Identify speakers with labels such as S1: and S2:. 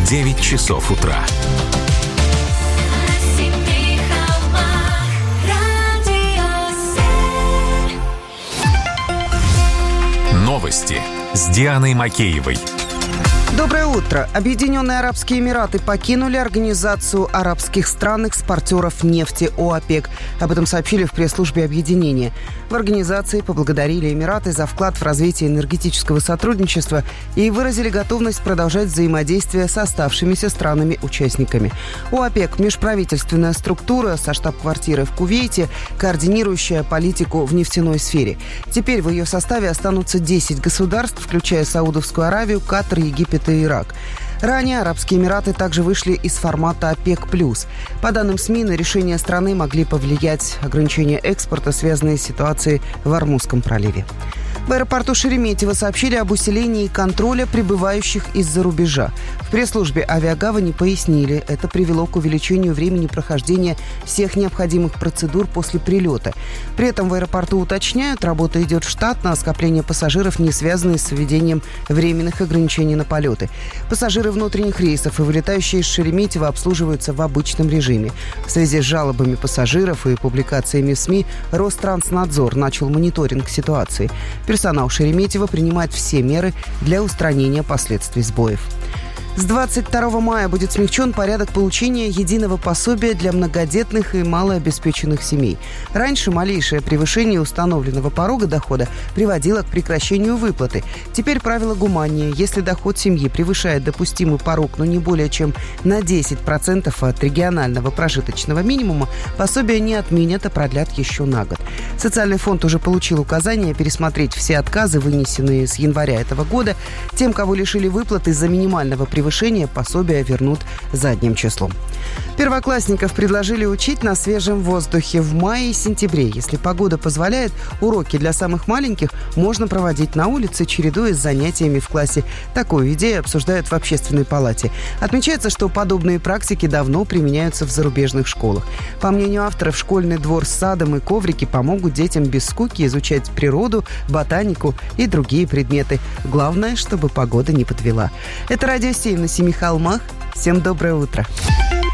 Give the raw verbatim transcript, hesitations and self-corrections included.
S1: девять часов утра. Новости с Дианой Макеевой.
S2: Доброе утро. Объединенные Арабские Эмираты покинули Организацию арабских стран-экспортеров нефти ОАПЕК. Об этом сообщили в пресс-службе объединения. В организации поблагодарили Эмираты за вклад в развитие энергетического сотрудничества и выразили готовность продолжать взаимодействие с оставшимися странами-участниками. ОАПЕК – межправительственная структура со штаб-квартирой в Кувейте, координирующая политику в нефтяной сфере. Теперь в ее составе останутся десять государств, включая Саудовскую Аравию, Катар, Египет и Ирак. Ранее Арабские Эмираты также вышли из формата ОПЕК+. По данным СМИ, на решение страны могли повлиять ограничения экспорта, связанные с ситуацией в Ормузском проливе. В аэропорту Шереметьево сообщили об усилении контроля прибывающих из-за рубежа. В пресс-службе авиагавани пояснили, это привело к увеличению времени прохождения всех необходимых процедур после прилета. При этом в аэропорту уточняют, работа идет штатно, а скопление пассажиров не связано с введением временных ограничений на полеты. Пассажиры внутренних рейсов и вылетающие из Шереметьево обслуживаются в обычном режиме. В связи с жалобами пассажиров и публикациями в СМИ Ространснадзор начал мониторинг ситуации. Персонал Шереметьево принимает все меры для устранения последствий сбоев. С двадцать второго мая будет смягчен порядок получения единого пособия для многодетных и малообеспеченных семей. Раньше малейшее превышение установленного порога дохода приводило к прекращению выплаты. Теперь правило гуманнее. Если доход семьи превышает допустимый порог, но не более чем на десять процентов от регионального прожиточного минимума, пособие не отменят, а продлят еще на год. Социальный фонд уже получил указание пересмотреть все отказы, вынесенные с января этого года. Тем, кого лишили выплаты из-за минимального превышения, Повышение пособия вернут задним числом. Первоклассников предложили учить на свежем воздухе в мае и сентябре. Если погода позволяет, уроки для самых маленьких можно проводить на улице, чередуясь с занятиями в классе. Такую идею обсуждают в общественной палате. Отмечается, что подобные практики давно применяются в зарубежных школах. По мнению авторов, школьный двор с садом и коврики помогут детям без скуки изучать природу, ботанику и другие предметы. Главное, чтобы погода не подвела. Это Радио семь на Семи холмах. Всем доброе утро.